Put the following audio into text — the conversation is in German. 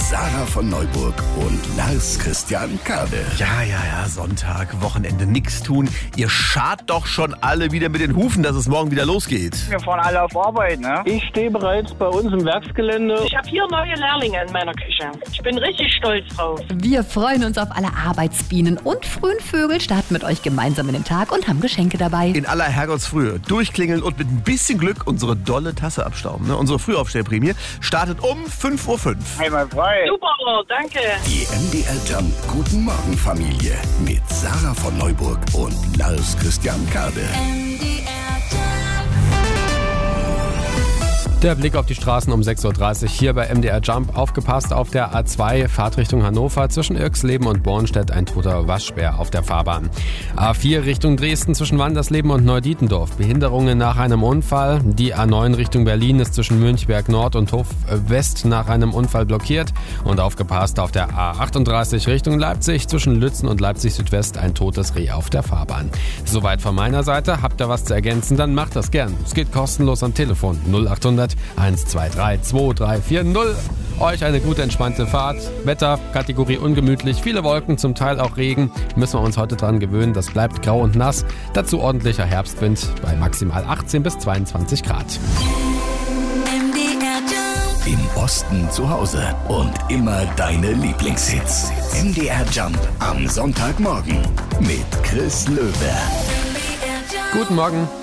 Sarah von Neuburg und Lars Christian Kade. Ja, Sonntag, Wochenende, nix tun. Ihr scharrt doch schon alle wieder mit den Hufen, dass es morgen wieder losgeht. Wir fahren alle auf Arbeit, ne? Ich stehe bereits bei uns im Werksgelände. Ich habe 4 neue Lehrlinge in meiner Küche. Ich bin richtig stolz drauf. Wir freuen uns auf alle Arbeitsbienen und frühen Vögel, starten mit euch gemeinsam in den Tag und haben Geschenke dabei. In aller Herrgottsfrühe durchklingeln und mit ein bisschen Glück unsere dolle Tasse abstauben. Ne? Unsere Frühaufstellprämie startet um 5:05 Uhr. Einmal frei. Super, danke. Die MDR Jump Guten Morgen Familie mit Sarah von Neuburg und Lars Christian Kade. Der Blick auf die Straßen um 6:30 Uhr hier bei MDR Jump. Aufgepasst auf der A2 Fahrtrichtung Hannover zwischen Irxleben und Bornstedt ein toter Waschbär auf der Fahrbahn. A4 Richtung Dresden zwischen Wandersleben und Neudietendorf. Behinderungen nach einem Unfall. Die A9 Richtung Berlin ist zwischen Münchberg Nord und Hof West nach einem Unfall blockiert. Und aufgepasst auf der A38 Richtung Leipzig zwischen Lützen und Leipzig Südwest ein totes Reh auf der Fahrbahn. Soweit von meiner Seite. Habt ihr was zu ergänzen, dann macht das gern. Es geht kostenlos am Telefon 0800 123 2340. Euch eine gute, entspannte Fahrt. Wetter, Kategorie ungemütlich, viele Wolken, zum Teil auch Regen. Müssen wir uns heute dran gewöhnen, das bleibt grau und nass. Dazu ordentlicher Herbstwind bei maximal 18 bis 22 Grad. Im Osten zu Hause und immer deine Lieblingshits. MDR Jump am Sonntagmorgen mit Chris Löwe. Guten Morgen.